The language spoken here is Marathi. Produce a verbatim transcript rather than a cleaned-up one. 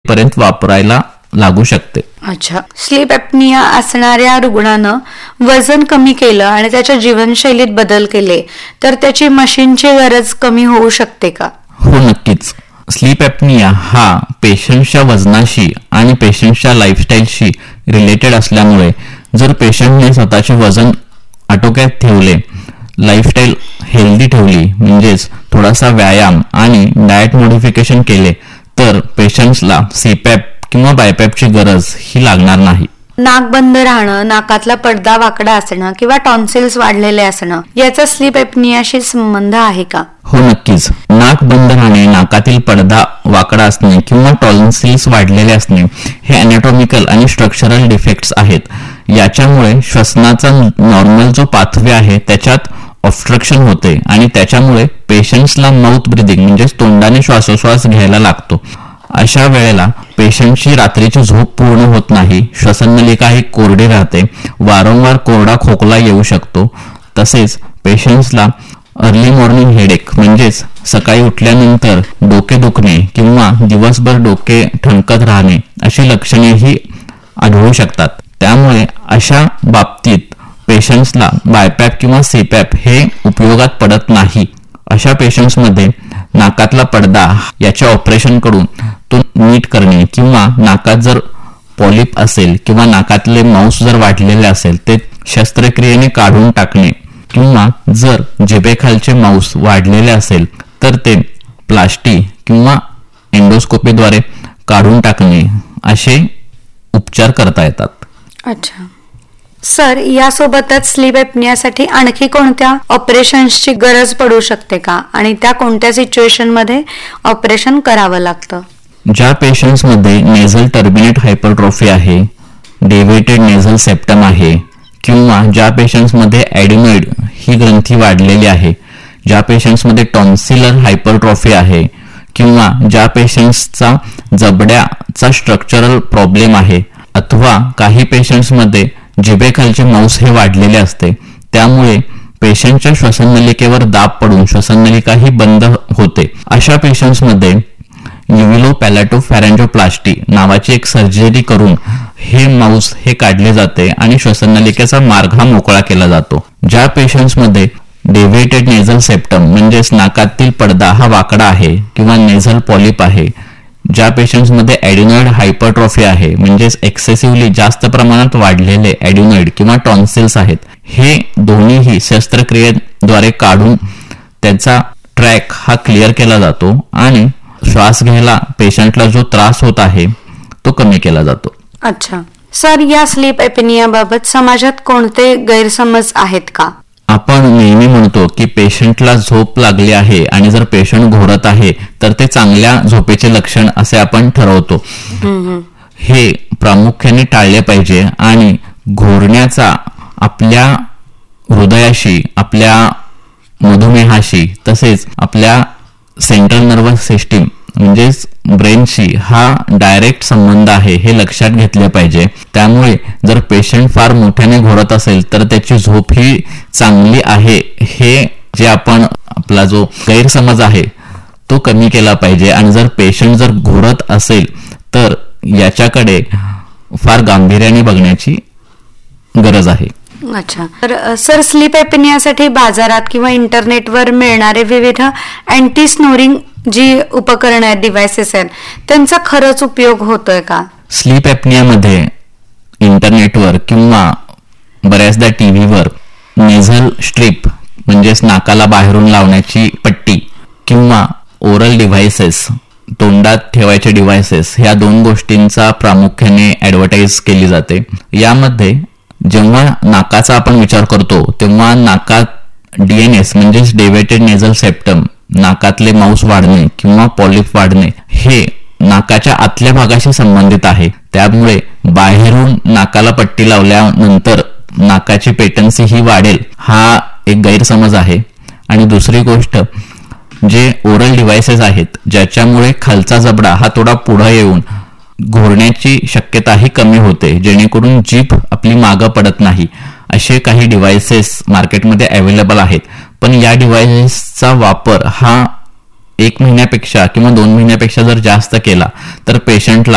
पर्यंत वापरायला लागू शकते. अच्छा, स्लीप ॲपनिया असणाऱ्या रुग्णानं वजन कमी केलं आणि त्याच्या जीवनशैलीत बदल केले तर त्याची मशीनची गरज कमी होऊ शकते का? हो, नक्कीच. स्लीप ॲपनिया हा पेशंटच्या वजनाशी आणि पेशंटच्या लाईफस्टाईलशी रिलेटेड असल्यामुळे जर पेशंटने स्वतःचे वजन आटोक्यात ठेवले, लाईफस्टाईल हेल्दी ठेवली, म्हणजेच थोडासा व्यायाम आणि डाएट मॉडिफिकेशन केले तर पेशंट्सला सीपॅप किंवा बायपॅपची गरज ही लागणार नाही. नाक बंद राहणं, नाकातला पडदा वाकडा असणं किंवा टॉन्सिल्स वाढलेले असणं याचा स्लीप ॲपनियाशी संबंध आहे का? हो, नक्कीच. नाक बंद राहणे, नाकातील पडदा वाकडा असणे किंवा टॉन्सिल्स वाढलेले असणे हे अनॅटॉमिकल आणि स्ट्रक्चरल डिफेक्ट्स आहेत. याच्यामुळे श्वसनाचा नॉर्मल जो पाथवे आहे त्याच्यात ऑब्स्ट्रक्शन होते आणि त्याच्यामुळे पेशंट्सला माउथ ब्रिदिंग म्हणजेच तोंडाने श्वासोश्वास घ्यायला लागतो. अशा वेळेला पेशंटची रात्रीची झोप पूर्ण होत नाही, श्वसननलिका ही कोरडी राहते, वारंवार कोरडा खोकला येऊ शकतो. तसेच पेशंट्सला अर्ली मॉर्निंग हेडेक म्हणजेच सकाळी उठल्यानंतर डोके दुखणे किंवा दिवसभर डोके ठणकत राहणे अशी लक्षणेही आढळू शकतात. त्यामुळे अशा बाबतीत पेशंट्सला बायपॅप किंवा सीपॅप हे उपयोगात पडत नाही. अशा पेशंट्समध्ये नाकातला पडदा याच्या ऑपरेशन करून तो नीट करणे किंवा नाकात जर पॉलिप असेल किंवा नाकातले मांस जर वाढलेले असेल ते शस्त्रक्रियेने काढून टाकणे किंवा जर जिभेखालचे मांस वाढलेले असेल तर ते प्लास्टी किंवा एंडोस्कोपीद्वारे काढून टाकणे असे उपचार करता येतात. अच्छा सर, यासोबतच स्लीप ॲपनियासाठी आणखी कोणत्या ऑपरेशन्सची गरज पडू शकते का आणि त्या कोणत्या सिच्युएशन मध्ये ऑपरेशन करावं लागतं? ज्या पेशंट्समध्ये नेझल टर्बिनेट हायपरट्रॉफी आहे, डेव्हिएटेड नेझल सेप्टम आहे किंवा ज्या पेशंट्समध्ये ॲडिनॉइड ही ग्रंथी वाढलेली आहे, ज्या पेशंट्समध्ये टॉन्सिलर हायपरट्रॉफी आहे किंवा ज्या पेशंट्सचा जबड्याचा स्ट्रक्चरल प्रॉब्लेम आहे अथवा काही पेशंट्समध्ये जिभेखालचे मांस हे वाढलेले असते, त्यामुळे पेशंटच्या श्वसननलिकेवर दाब पडून श्वसननलिका ही बंद होते. अशा पेशंट्समध्ये न्यूरोपॅलेटोफॅरेंजोप्लास्टी नावाची एक सर्जरी करून हे मांस हे काढले जाते आणि श्वसननलिकेचा मार्ग हा मोकळा केला जातो. ज्या पेशंट्समध्ये डेव्हिएटेड नेझल सेप्टम म्हणजेच नाकातील पडदा हा वाकडा आहे किंवा नेझल पॉलिप आहे, ज्या पेशंट्समध्ये ॲडिनॉइड हायपरट्रॉफी आहे म्हणजेच एक्सेसिव्हली जास्त प्रमाणात वाढलेले ॲडिनॉइड किंवा टॉन्सिल्स आहेत, हे दोन्हीही शस्त्रक्रियेद्वारे काढून त्याचा ट्रॅक हा क्लिअर केला जातो आणि श्वास घ्यायला पेशंटला जो त्रास होत आहे तो कमी केला जातो. अच्छा सर, या स्लीप ॲपनियाबाबत समाजात कोणते गैरसमज आहेत का? आपण नेहमी म्हणतो की पेशंटला झोप लागली आहे आणि जर पेशंट घोरत आहे तर ते चांगल्या झोपेचे लक्षण असे आपण ठरवतो. हे प्रामुख्याने टाळले पाहिजे आणि घोरण्याचा आपल्या हृदयाशी, आपल्या मधुमेहाशी तसेच आपल्या सेंट्रल नर्वस सिस्टीम म्हणजेच ब्रेनशी हा डायरेक्ट संबंध आहे हे लक्षात घेतले पाहिजे. त्यामुळे जर पेशंट फार मोठ्याने घोरत असेल तर त्याची झोप ही चांगली आहे हे जे आपण आपला जो गैरसमज आहे तो कमी केला पाहिजे आणि जर पेशंट जर घोरत असेल तर याच्याकडे फार गांभीर्याने बघण्याची गरज आहे. अच्छा तर सर, स्लीप ॲपनियासाठी बाजारात किंवा इंटरनेटवर मिळणारे विविध अँटी स्नोरिंग जी उपकरणं आहेत, डिव्हायसेस आहेत, त्यांचा खरंच उपयोग होतोय का? स्लीप ॲपनियामध्ये इंटरनेटवर किंवा बऱ्याचदा टीव्हीवर नेझल स्ट्रीप म्हणजेच नाकाला बाहेरून लावण्याची पट्टी किंवा ओरल डिव्हायसेस, तोंडात ठेवायचे डिव्हायसेस, ह्या दोन गोष्टींचा प्रामुख्याने ॲडव्हर्टाईज केली जाते. यामध्ये जेव्हा नाकाचा आपण विचार करतो तेव्हा नाकात डीएनएस म्हणजेच डेव्हिएटेड नेझल सेप्टम, नाकातले मांस वाढणे किंवा पॉलिप वाढणे हे नाकाच्या आतल्या भागाशी संबंधित आहे. त्यामुळे बाहेरून नाकाला पट्टी लावल्यानंतर नाकाची पेटन्सी ही वाढेल हा एक गैरसमज आहे. आणि दुसरी गोष्ट, जे ओरल डिव्हायसेस आहेत ज्याच्यामुळे खालचा जबडा हा थोडा पुढे येऊन घोरण्याची शक्यता ही कमी होते, जेणेकरून जीभ आपली मागं पडत नाही, असे काही डिव्हायसेस मार्केटमध्ये अवेलेबल आहेत. पण या डिव्हायसेसचा वापर हा एक महिन्यापेक्षा किंवा दोन महिन्यापेक्षा जर जास्त केला तर पेशंटला